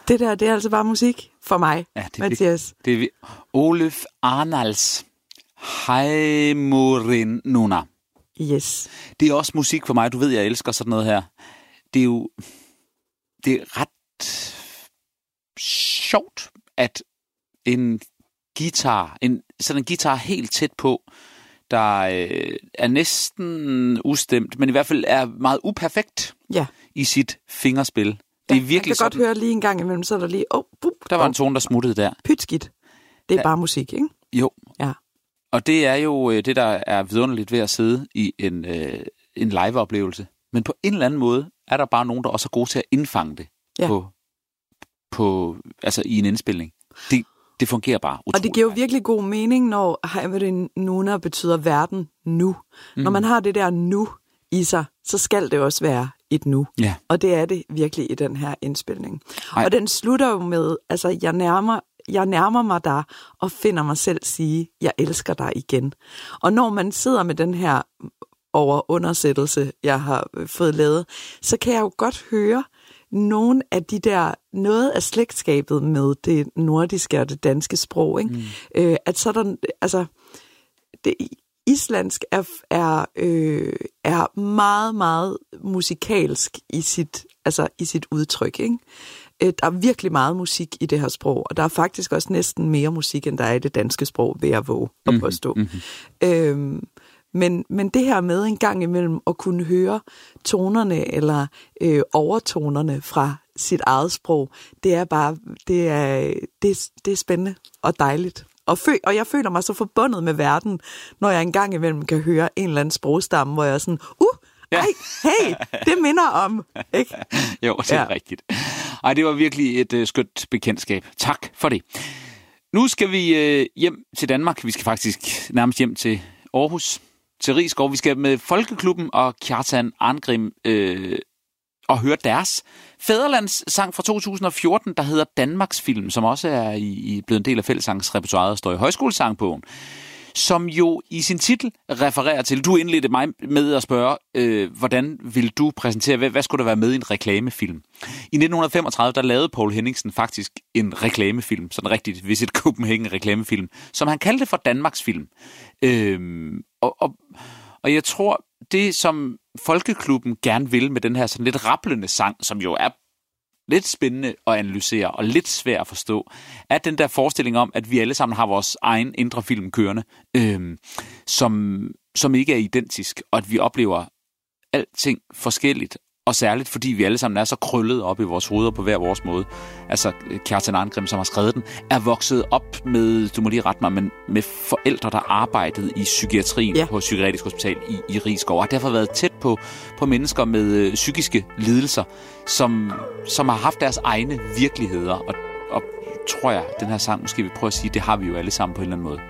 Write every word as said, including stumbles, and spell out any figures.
Det der, det er altså bare musik for mig, ja, det Mathias. Det, det er Ólöf Arnalds Heimurinn Núna. Yes. Det er også musik for mig. Du ved, jeg elsker sådan noget her. Det er jo det er ret sjovt, at en guitar, en, sådan en guitar helt tæt på, der øh, er næsten ustemt, men i hvert fald er meget uperfekt ja. i sit fingerspil. Det ja, er virkelig jeg kan sådan, godt høre lige en gang imellem, så er der lige... Oh, bup, der var oh. en tone, der smuttede der. Pytskidt. Det er ja. bare musik, ikke? Jo. Ja. Og det er jo det, der er vidunderligt ved at sidde i en, øh, en live-oplevelse. Men på en eller anden måde er der bare nogen, der også er gode til at indfange det ja. på, på, altså i en indspilning. Det, det fungerer bare utroligt. Og det giver jo virkelig god mening, når Heimurinn Núna betyder verden nu. Mm. Når man har det der nu i sig, så skal det også være et nu. Ja. Og det er det virkelig i den her indspilning. Ej. Og den slutter jo med, altså jeg nærmer, jeg nærmer mig dig og finder mig selv sige, jeg elsker dig igen. Og når man sidder med den her over undersættelse, jeg har fået lavet, så kan jeg jo godt høre nogle af de der, noget af slægtskabet med det nordiske og det danske sprog, ikke? Mm. Øh, at sådan, altså, det islandsk er, er, øh, er meget, meget musikalsk i sit, altså i sit udtryk, ikke? Der er virkelig meget musik i det her sprog, og der er faktisk også næsten mere musik, end der er i det danske sprog, ved at våge at påstå. Mm-hmm. Øhm, men, men det her med en gang imellem at kunne høre tonerne eller øh, overtonerne fra sit eget sprog, det er bare, det er, det, det er spændende og dejligt. Og, fø- og jeg føler mig så forbundet med verden, når jeg en gang imellem kan høre en eller anden sprogstamme, hvor jeg er sådan, uh, ej, hey, det minder om, ikke? Jo, det er ja. rigtigt. Ej, det var virkelig et uh, skønt bekendtskab. Tak for det. Nu skal vi uh, hjem til Danmark. Vi skal faktisk nærmest hjem til Aarhus, til Risskov. Vi skal med Folkeklubben og Kjartan Arngrim øh, og høre deres fædrelandssang fra to tusind og fjorten, der hedder Danmarksfilm, som også er i, i blevet en del af fællessangsrepertoiret og står i højskolesangbogen, som jo i sin titel refererer til, du indledte mig med at spørge, øh, hvordan vil du præsentere, hvad, hvad skulle der være med i en reklamefilm? I nitten femogtredive, der lavede Poul Henningsen faktisk en reklamefilm, sådan rigtigt Visit Copenhagen reklamefilm, som han kaldte for Danmarksfilm. Øh, og, og, og jeg tror, det som Folkeklubben gerne vil med den her sådan lidt rablende sang, som jo er lidt spændende at analysere og lidt svært at forstå, er den der forestilling om, at vi alle sammen har vores egen indre film kørende, øh, som, som ikke er identisk, og at vi oplever alting forskelligt, og særligt fordi vi alle sammen er så krøllet op i vores hoveder på hver vores måde. Altså Kjartan Arngrim, som har skrevet den, er vokset op med, du må lige rette mig, men med forældre, der arbejdede i psykiatrien ja. på Psykiatrisk Hospital i, i Risskov, og har derfor været tæt på, på mennesker med øh, psykiske lidelser, som, som har haft deres egne virkeligheder, og, og tror jeg, den her sang måske vil prøve at sige, det har vi jo alle sammen på en eller anden måde.